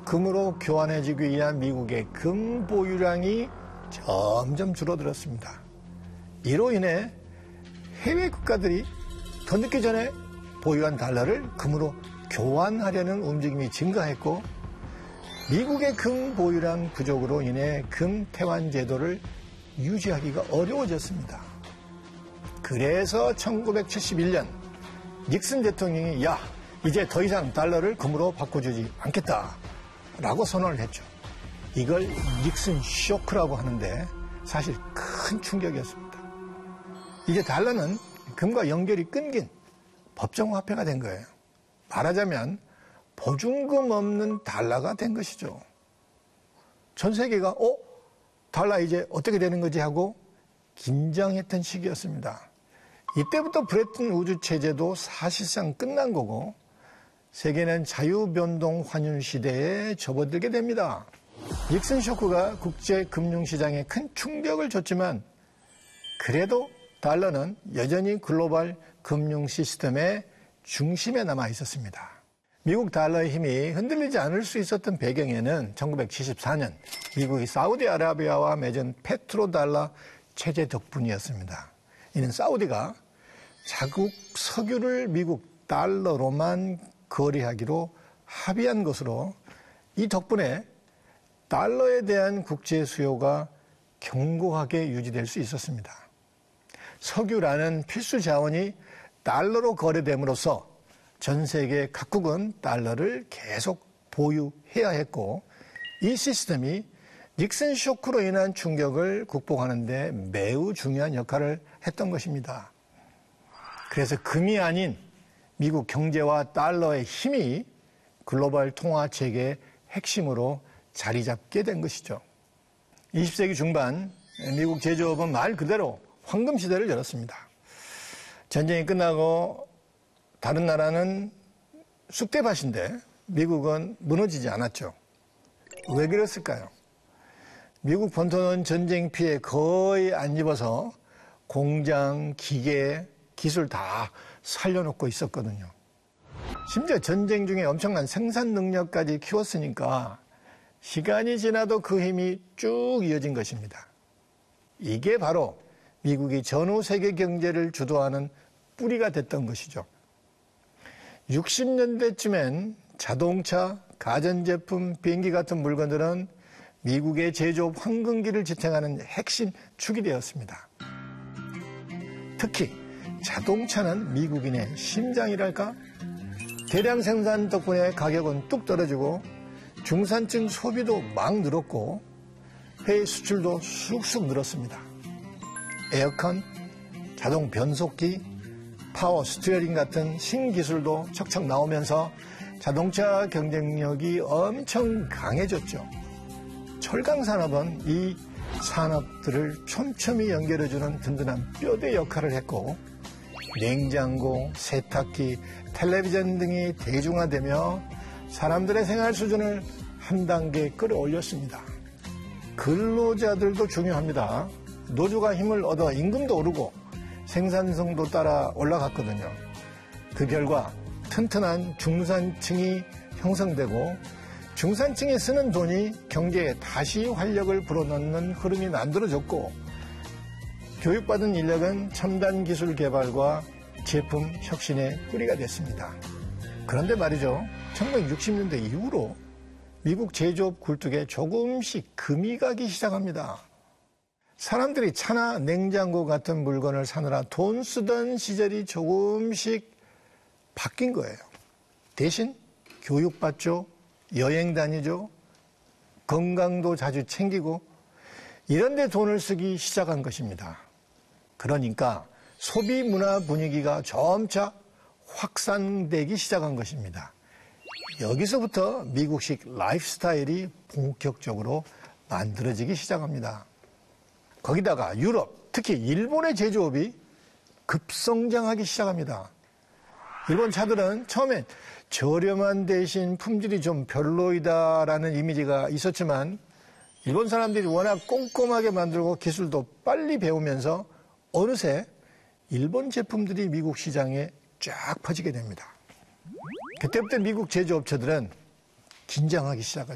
금으로 교환해지기 위한 미국의 금 보유량이 점점 줄어들었습니다. 이로 인해 해외 국가들이 더 늦기 전에 보유한 달러를 금으로 교환하려는 움직임이 증가했고, 미국의 금 보유량 부족으로 인해 금 태환 제도를 유지하기가 어려워졌습니다. 그래서 1971년 닉슨 대통령이 이제 더 이상 달러를 금으로 바꿔주지 않겠다라고 선언을 했죠. 이걸 닉슨 쇼크라고 하는데 사실 큰 충격이었습니다. 이제 달러는 금과 연결이 끊긴 법정화폐가 된 거예요. 말하자면 보증금 없는 달러가 된 것이죠. 전 세계가 달러 이제 어떻게 되는 거지 하고 긴장했던 시기였습니다. 이때부터 브레튼 우주 체제도 사실상 끝난 거고, 세계는 자유변동 환율 시대에 접어들게 됩니다. 닉슨 쇼크가 국제 금융시장에 큰 충격을 줬지만, 그래도 달러는 여전히 글로벌 금융 시스템의 중심에 남아 있었습니다. 미국 달러의 힘이 흔들리지 않을 수 있었던 배경에는 1974년 미국이 사우디아라비아와 맺은 페트로달러 체제 덕분이었습니다. 이는 사우디가 자국 석유를 미국 달러로만 거래하기로 합의한 것으로, 이 덕분에 달러에 대한 국제 수요가 견고하게 유지될 수 있었습니다. 석유라는 필수 자원이 달러로 거래됨으로써 전 세계 각국은 달러를 계속 보유해야 했고, 이 시스템이 닉슨 쇼크로 인한 충격을 극복하는 데 매우 중요한 역할을 했던 것입니다. 그래서 금이 아닌 미국 경제와 달러의 힘이 글로벌 통화 체계의 핵심으로 자리 잡게 된 것이죠. 20세기 중반 미국 제조업은 말 그대로 황금 시대를 열었습니다. 전쟁이 끝나고 다른 나라는 쑥대밭인데 미국은 무너지지 않았죠. 왜 그랬을까요? 미국 본토는 전쟁 피해 거의 안 입어서 공장, 기계, 기술 다 살려놓고 있었거든요. 심지어 전쟁 중에 엄청난 생산 능력까지 키웠으니까 시간이 지나도 그 힘이 쭉 이어진 것입니다. 이게 바로 미국이 전후 세계 경제를 주도하는 뿌리가 됐던 것이죠. 60년대쯤엔 자동차, 가전제품, 비행기 같은 물건들은 미국의 제조업 황금기를 지탱하는 핵심 축이 되었습니다. 특히 자동차는 미국인의 심장이랄까? 대량 생산 덕분에 가격은 뚝 떨어지고 중산층 소비도 막 늘었고 해외 수출도 쑥쑥 늘었습니다. 에어컨, 자동 변속기, 파워 스티어링 같은 신기술도 척척 나오면서 자동차 경쟁력이 엄청 강해졌죠. 철강 산업은 이 산업들을 촘촘히 연결해주는 든든한 뼈대 역할을 했고, 냉장고, 세탁기, 텔레비전 등이 대중화되며 사람들의 생활 수준을 한 단계 끌어올렸습니다. 근로자들도 중요합니다. 노조가 힘을 얻어 임금도 오르고 생산성도 따라 올라갔거든요. 그 결과 튼튼한 중산층이 형성되고, 중산층이 쓰는 돈이 경제에 다시 활력을 불어넣는 흐름이 만들어졌고, 교육받은 인력은 첨단 기술 개발과 제품 혁신의 뿌리가 됐습니다. 그런데 말이죠, 1960년대 이후로 미국 제조업 굴뚝에 조금씩 금이 가기 시작합니다. 사람들이 차나 냉장고 같은 물건을 사느라 돈 쓰던 시절이 조금씩 바뀐 거예요. 대신 교육받죠, 여행 다니죠, 건강도 자주 챙기고 이런 데 돈을 쓰기 시작한 것입니다. 그러니까 소비 문화 분위기가 점차 확산되기 시작한 것입니다. 여기서부터 미국식 라이프 스타일이 본격적으로 만들어지기 시작합니다. 거기다가 유럽, 특히 일본의 제조업이 급성장하기 시작합니다. 일본 차들은 처음엔 저렴한 대신 품질이 좀 별로이다라는 이미지가 있었지만, 일본 사람들이 워낙 꼼꼼하게 만들고 기술도 빨리 배우면서 어느새 일본 제품들이 미국 시장에 쫙 퍼지게 됩니다. 그때부터 미국 제조업체들은 긴장하기 시작합니다.